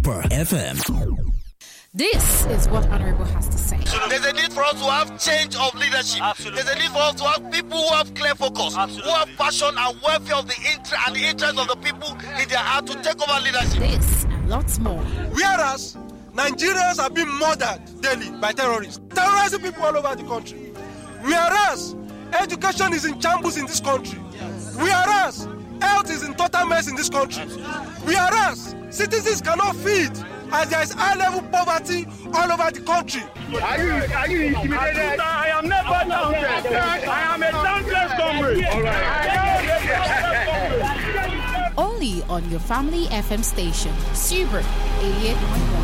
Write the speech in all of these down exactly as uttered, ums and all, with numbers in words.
Super F M. This is what Honorable has to say. There's a need for us to have change of leadership. Absolutely. There's a need for us to have people who have clear focus, Absolutely. Who have passion and welfare of the interest and the interest of the people in their heart to take over leadership. This and lots more. Whereas Nigerians are being murdered daily by terrorists, terrorizing people all over the country. Whereas education is in shambles in this country. Whereas health is in total mess in this country. Whereas citizens cannot feed, as there is high-level poverty all over the country. Are you, are you intimidated? I am never downstairs. I am a downstairs comrade. All right. Only on your family F M station, Super eighty-eight point one.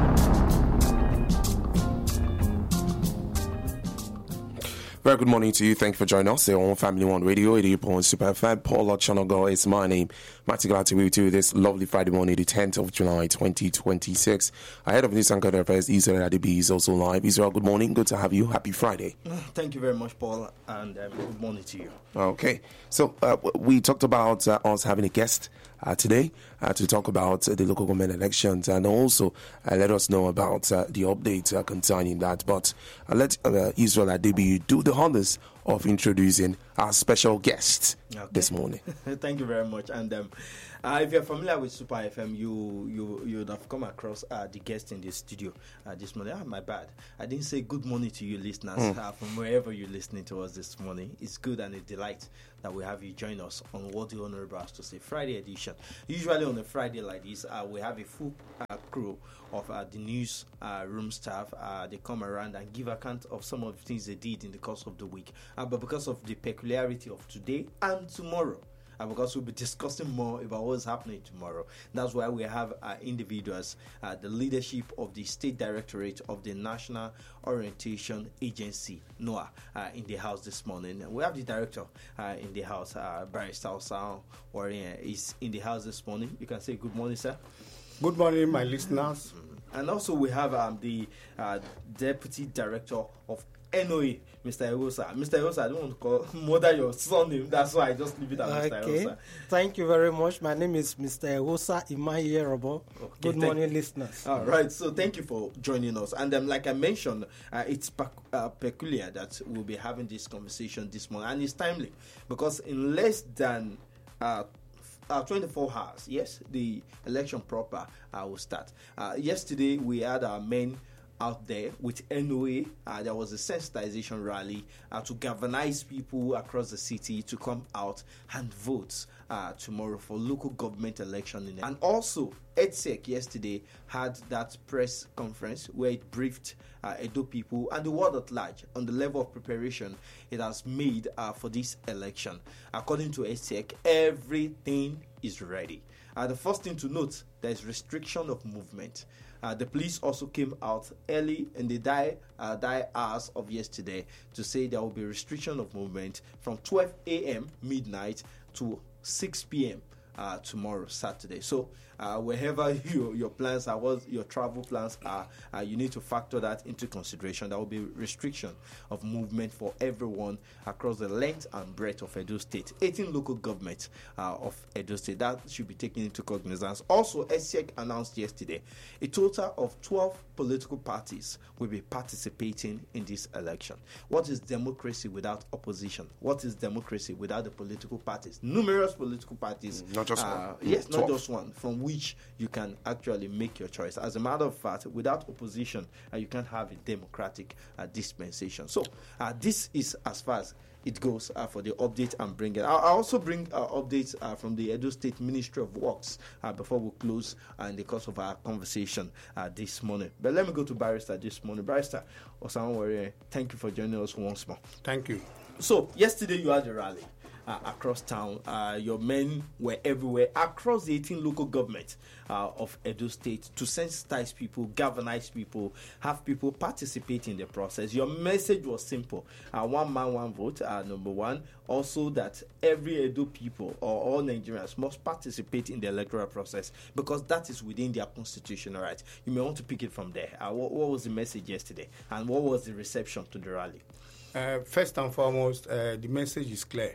Very good morning to you. Thank you for joining us here on Family One Radio, eighty-eight point one Super F M. Paul Ochonogo is my name. Mighty glad to be with you this lovely Friday morning, the tenth of July, twenty twenty-six. Ahead of this anchor affairs, Israel Adibi is also live. Israel, good morning. Good to have you. Happy Friday. Thank you very much, Paul, and um, good morning to you. Okay. So uh, we talked about uh, us having a guest uh, today uh, to talk about uh, the local government elections and also uh, let us know about uh, the updates uh, concerning that. But uh, let uh, Israel Adibi do the honors of introducing our special guest okay. this morning. Thank you very much. And um, uh, if you're familiar with Super F M, you you you would have come across uh, the guest in the studio uh, this morning. Ah, my bad. I didn't say good morning to you, listeners, mm. uh, from wherever you're listening to us this morning. It's good and a delight that we have you join us on What the Honorable has to say Friday edition. Usually on a Friday like this, uh, we have a full uh, crew of uh, the news uh, room staff. Uh, they come around and give account of some of the things they did in the course of the week. Uh, but because of the peculiarity of today and tomorrow, uh, because we'll be discussing more about what's happening tomorrow, that's why we have uh, individuals, uh, the leadership of the State Directorate of the National Orientation Agency, NOAA, uh, in the house this morning. We have the director uh, in the house, uh, Barrister Osao Warrior, is in the house this morning. You can say good morning, sir. Good morning, my listeners. And also we have um, the uh, Deputy Director of N O A, Mister Ewosa. Mister Ewosa, I don't want to call mother your son name. That's why I just leave it at Mister Okay. Ewosa. Thank you very much. My name is Mister Ewosa Imayerobo. Okay, Good morning, you. listeners. All right. So thank you for joining us. And um, like I mentioned, uh, it's pe- uh, peculiar that we'll be having this conversation this morning. And it's timely because in less than uh, Uh, twenty-four hours, yes, the election proper uh, will start. Uh, yesterday, we had our men out there with N O A. Uh, there was a sensitization rally uh, to galvanize people across the city to come out and vote uh, tomorrow for local government election. In and also, E D S E C yesterday had that press conference where it briefed uh, Edo people and the world at large on the level of preparation it has made uh, for this election. According to E D S E C, everything is ready. Uh, the first thing to note, there is restriction of movement. Uh, the police also came out early in the die, uh, die hours of yesterday to say there will be restriction of movement from twelve a.m. midnight to six p.m. Uh, tomorrow, Saturday. So uh, wherever your, your plans are, what your travel plans are, uh, you need to factor that into consideration. There will be restriction of movement for everyone across the length and breadth of Edo State. eighteen local governments uh, of Edo State. That should be taken into cognizance. Also, E D S E C announced yesterday a total of twelve political parties will be participating in this election. What is democracy without opposition? What is democracy without the political parties? Numerous political parties. Not just uh, one. Yes, twelve. not just one, from which you can actually make your choice. As a matter of fact, without opposition, uh, you can't have a democratic uh, dispensation. So uh, this is as far as it goes uh, for the update I'm bringing. I'll, I'll also bring uh, updates uh, from the Edo State Ministry of Works uh, before we close uh, in the course of our conversation uh, this morning. But let me go to Barrister this morning. Barrister Osama Warrior, thank you for joining us once more. Thank you. So yesterday you had a rally uh, across town. Uh, your men were everywhere across the eighteen local governments uh, of Edo State to sensitize people, galvanize people, have people participate in the process. Your message was simple: uh, one man, one vote. Uh, number one, also that every Edo people or all Nigerians must participate in the electoral process because that is within their constitutional right. You may want to pick it from there. Uh, what, what was the message yesterday, and what was the reception to the rally? Uh, first and foremost, uh, the message is clear.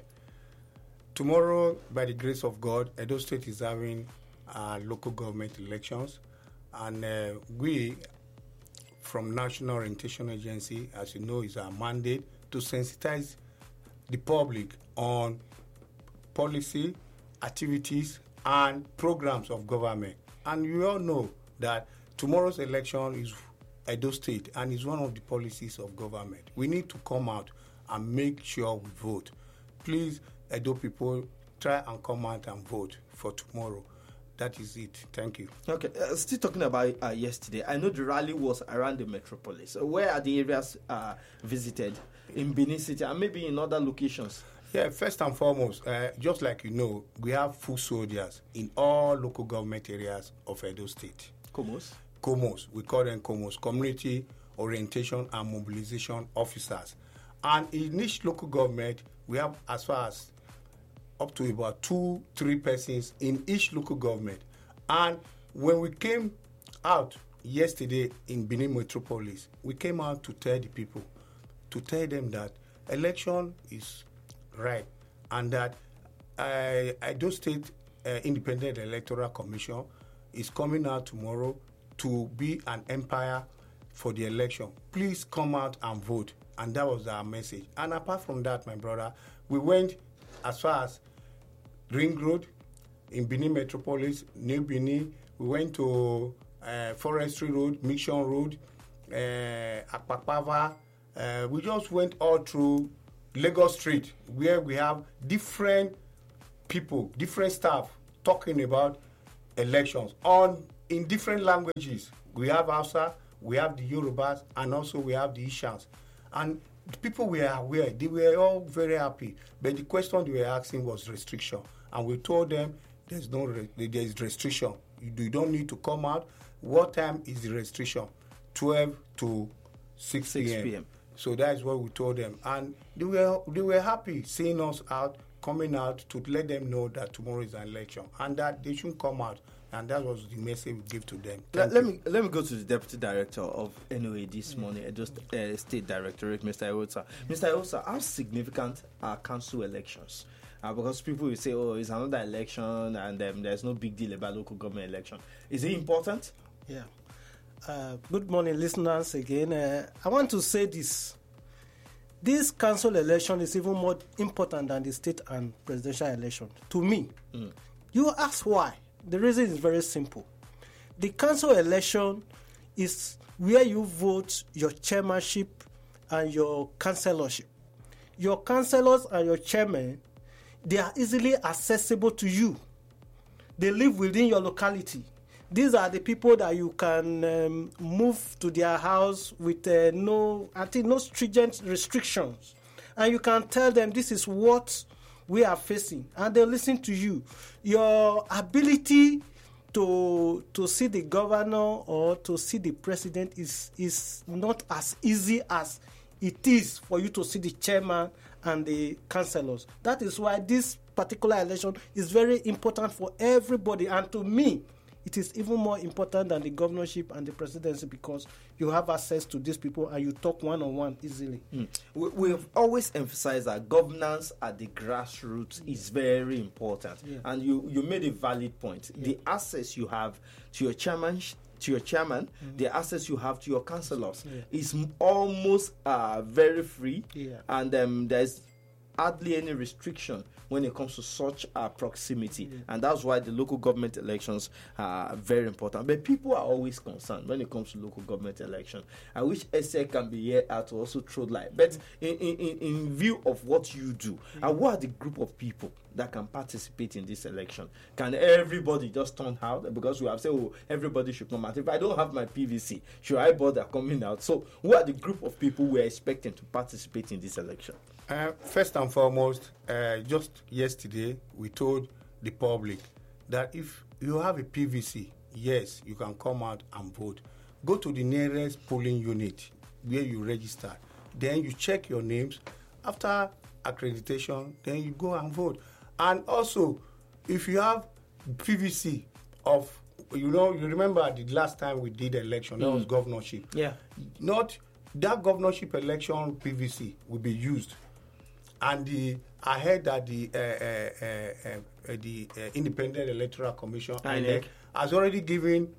Tomorrow, by the grace of God, Edo State is having uh, local government elections. And uh, we, from National Orientation Agency, as you know, is our mandate to sensitize the public on policy, activities, and programs of government. And you all know that tomorrow's election is Edo State and is one of the policies of government. We need to come out and make sure we vote. Please, Edo people, try and come out and vote for tomorrow. That is it. Thank you. Okay, uh, still talking about uh, yesterday. I know the rally was around the metropolis. Uh, where are the areas uh, visited in Benin City and maybe in other locations? Yeah, first and foremost, uh, just like you know, we have full soldiers in all local government areas of Edo State. Comos? Comos. We call them Comos, Community Orientation and Mobilization Officers. And in each local government, we have as far as up to about two, three persons in each local government. And when we came out yesterday in Benin Metropolis, we came out to tell the people, to tell them that election is right and that uh, Edo State uh, Independent Electoral Commission is coming out tomorrow to be an empire for the election. Please come out and vote. And that was our message. And apart from that, my brother, we went as far as Ring Road in Benin Metropolis, New Benin. We went to uh, Forestry Road, Mission Road, uh, Akpakpava. Uh, we just went all through Lagos Street, where we have different people, different staff talking about elections on in different languages. We have Hausa, we have the Yorubas, and also we have the Ishans. And the people were aware, they were all very happy. But the question they were asking was restriction. And we told them there's no re- there is restriction. You, you don't need to come out. What time is the restriction? twelve to six p.m. So that is what we told them. And they were they were happy seeing us out, coming out to let them know that tomorrow is an election and that they shouldn't come out. And that was the message we give to them. Let, let me let me go to the Deputy Director of N O A this morning, Edo uh, State Directorate, Mister Iwosa. Mister Iwosa, how significant are council elections? Uh, because people will say, oh, it's another election and um, there's no big deal about local government election. Is it important? Yeah. Uh, good morning, listeners, again. Uh, I want to say this. This council election is even more important than the state and presidential election. To me, mm. You ask why. The reason is very simple. The council election is where you vote your chairmanship and your councillorship. Your councillors and your chairman, they are easily accessible to you. They live within your locality. These are the people that you can um, move to their house with uh, no, I think, no stringent restrictions. And you can tell them this is what we are facing. And they'll listen to you. Your ability to to see the governor or to see the president is, is not as easy as it is for you to see the chairman and the councillors. That is why this particular election is very important for everybody. And to me, it is even more important than the governorship and the presidency because you have access to these people and you talk one-on-one easily. Mm. We, we've always emphasized that governance at the grassroots is very important. Yeah. And you, you made a valid point. Yeah. The access you have to your chairman, to your chairman, mm-hmm. the access you have to your councillors yeah. is m- almost uh, very free. Yeah. And um, there's hardly any restriction when it comes to such uh, proximity. Yeah. And that's why the local government elections are very important. But people are always concerned when it comes to local government election. I wish S A can be here uh, to also throw light. But in, in, in view of what you do, yeah. uh, what are the group of people that can participate in this election? Can everybody just turn out? Because we have said, oh, everybody should come out. If I don't have my P V C, should I bother coming out? So who are the group of people we're expecting to participate in this election? Uh, first and foremost, uh, just yesterday, we told the public that if you have a P V C, yes, you can come out and vote. Go to the nearest polling unit where you register. Then you check your names. After accreditation, then you go and vote. And also, if you have P V C of, you know, you remember the last time we did election, that mm. was governorship. Yeah. Not that governorship election P V C will be used. And the I heard that the uh, uh, uh, uh, the uh, Independent Electoral Commission I N E C has already given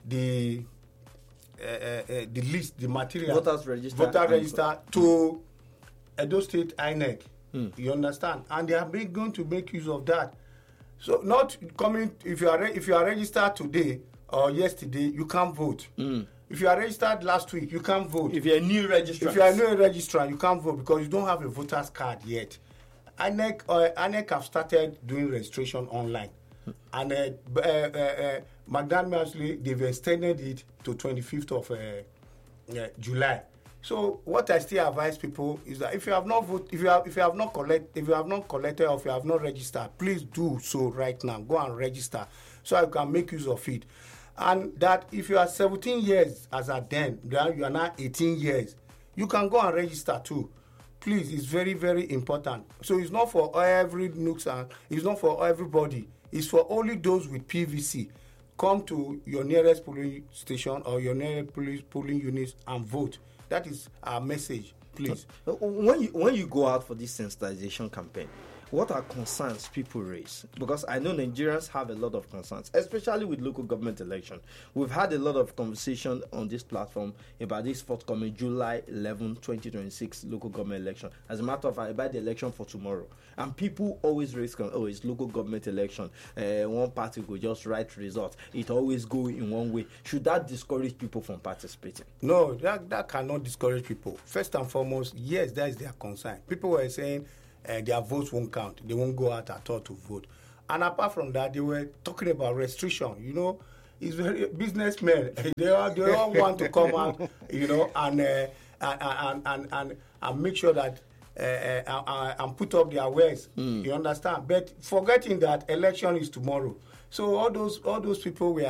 the uh, uh, uh, the list, the material, Voters register voter and- register to Edo State I N E C. You understand? And they are being, going to make use of that. So not coming if you are re- if you are registered today or yesterday, you can't vote. If you are registered last week, you can't vote. If you're a new registrant. If you are a new registrant, you can't vote because you don't have a voter's card yet. I N E C, uh, I N E C have started doing registration online. And uh, uh, uh, uh, magnanimously, they've extended it to twenty-fifth of uh, uh, July. So what I still advise people is that if you have not vote, if you have if you have not collect, if you have not collected or if you have not registered, please do so right now. Go and register so I can make use of it. And that if you are seventeen years as at then, then you are now eighteen years, you can go and register too. Please, it's very, very important. So it's not for every nooks and it's not for everybody. It's for only those with P V C. Come to your nearest polling station or your nearest police polling units and vote. That is our message, please. When you when you go out for this sensitization campaign, what are concerns people raise? Because I know Nigerians have a lot of concerns, especially with local government election. We've had a lot of conversation on this platform about this forthcoming July eleventh, twenty twenty-six local government election. As a matter of fact, about the election for tomorrow. And people always raise, oh, it's local government election. Uh, one party will just write results. It always go in one way. Should that discourage people from participating? No, that, that cannot discourage people. First and foremost, yes, that is their concern. People were saying uh, their votes won't count. They won't go out at all to vote. And apart from that, they were talking about restriction. You know, it's very businessmen. They all, they all want to come out, you know, and uh, and, and, and, and, and make sure that uh, uh, and put up their wares. Mm. You understand? But forgetting that election is tomorrow. So all those all those people were